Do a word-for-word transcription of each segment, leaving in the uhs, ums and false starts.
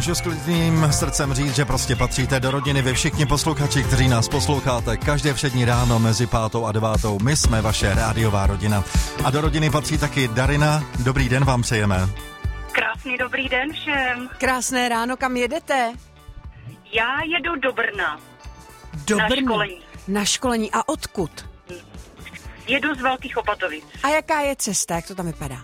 můžu s klidným srdcem říct, že prostě patříte do rodiny. Vy všichni posluchači, kteří nás posloucháte každé všední ráno mezi pátou a devátou. My jsme vaše rádiová rodina. A do rodiny patří taky Darina. Dobrý den vám přejeme. Krásný dobrý den všem. Krásné ráno, kam jedete? Já jedu do Brna. Do na Brna. školení. Na školení. A odkud? Jedu z Velkých Opatovic. A jaká je cesta, jak to tam vypadá?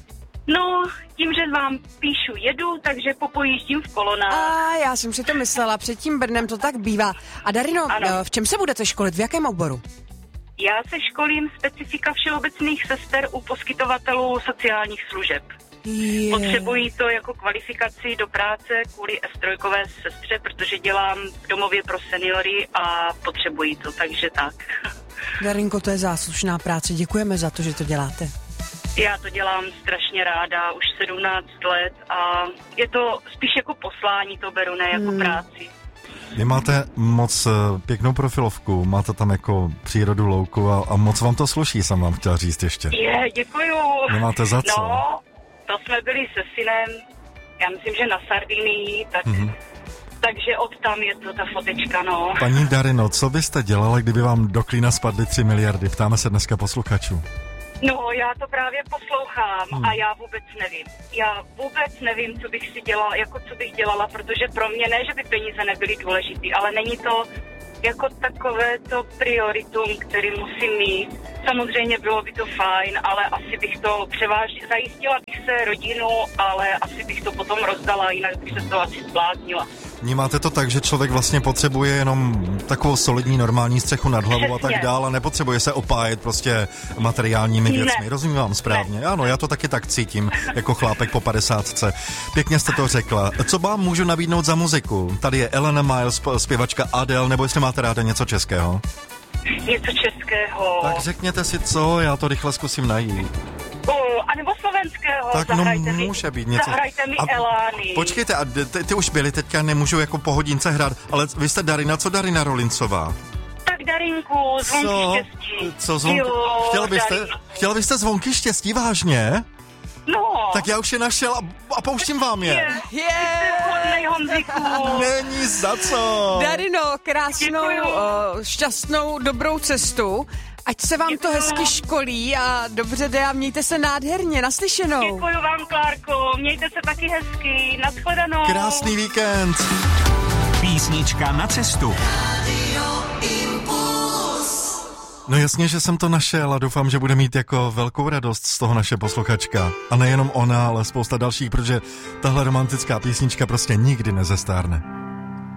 No, tím, že vám píšu jedu, takže popojíždím v kolonách. A já jsem si to myslela, před tím Brnem to tak bývá. A Darino, Ano. v čem se budete školit, v jakém oboru? Já se školím specifika všeobecných sester u poskytovatelů sociálních služeb. Je. Potřebují to jako kvalifikaci do práce kvůli es tři sestře, protože dělám v domově pro seniory a potřebují to, takže tak. Darinko, to je záslušná práce, děkujeme za to, že to děláte. Já to dělám strašně ráda, už sedmnáct let a je to spíš jako poslání, to beru, ne jako hmm. práci. Vy máte moc uh, pěknou profilovku, máte tam jako přírodu, louku a, a moc vám to sluší, jsem vám chtěla říct ještě. Je, děkuju. Nemáte za co. No, to jsme byli se synem, já myslím, že na Sardinii, tak... Mm-hmm. Takže od tam je to ta fotečka, no. Paní Darino, co byste dělala, kdyby vám do klína spadly tři miliardy? Ptáme se dneska posluchačů. No, já to právě poslouchám hmm. a já vůbec nevím. Já vůbec nevím, co bych si dělala, jako co bych dělala, protože pro mě ne, že by peníze nebyly důležitý, ale není to jako takové to prioritum, který musím mít. Samozřejmě bylo by to fajn, ale asi bych to převážně, zajistila bych se rodinu, ale asi bych to potom rozdala, jinak bych se to asi zbláznila. Vnímáte to tak, že člověk vlastně potřebuje jenom takovou solidní normální střechu nad hlavou a tak dále, nepotřebuje se opájet prostě materiálními věcmi. Ne. Rozumím vám správně? Ne. Ano, já to taky tak cítím, jako chlápek po padesátce. Pěkně jste to řekla. Co vám můžu nabídnout za muziku? Tady je Elena Miles, zpěvačka Adele, nebo jestli máte ráda něco českého? Něco českého. Tak řekněte si co, já to rychle zkusím najít. Uh, a nebo slovenského. Tak no může být něco. Zahrajte mi a, Elány. Počkejte, a ty, ty už byly, teďka nemůžu jako po hodince hrát, ale vy jste Darina, co Darina Rolincová? Tak Darinku, zvonky co? štěstí. Co zvonky? Jo, chtěla byste, chtěla byste zvonky štěstí, vážně? No. Tak já už je našel a, a pouštím vám je. Je, je. Hodnej, Honziku. Není za co. Darino, krásnou, o, šťastnou, dobrou cestu. Ať se vám Děkuju. To hezky školí a dobře jde a mějte se nádherně. Naslyšenou. Děkuju vám, Klárko. Mějte se taky hezky. Nashledanou. Krásný víkend. Písnička na cestu. No jasně, že jsem to našel a doufám, že bude mít jako velkou radost z toho naše posluchačka. A nejenom ona, ale spousta dalších, protože tahle romantická písnička prostě nikdy nezestárne.